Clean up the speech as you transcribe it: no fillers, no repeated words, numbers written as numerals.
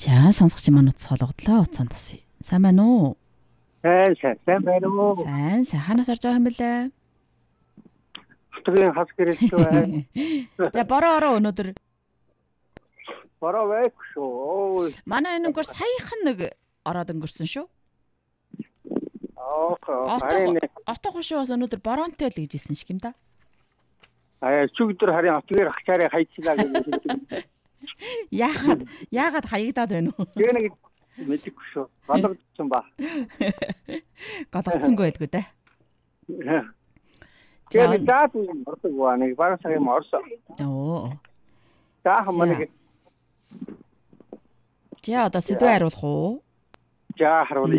За сонсогч манууд солгодлоо уцаан тасъя. Сайн байна уу? Сайн байна уу? Сайн ханаас орж байгаа юм бэлээ? Хотгийн хас гэрэлтэй байна. За бороо өнөөдөр. Бороо байхгүй шүү. Манай энэ өнгөр саяхан нэг ороод өнгөрсөн шүү. Отох шүү бас өнөөдөр боронтой л гэж хэлсэн шиг юм да. Чүгдэр харин отгийн хачаараа хайчлаа гэж. Яагаад хаягдаад байна уу? Тэгээ нэг мэдэхгүй шүү. Голгодсон ба. Голгодсонгүй байлгүй дээ. Тэгээ заад юм ордог ба нэг баг сар юм орсон. Оо. За хамаа нэг. За одоо сэдвээ харуулах уу? За харуул.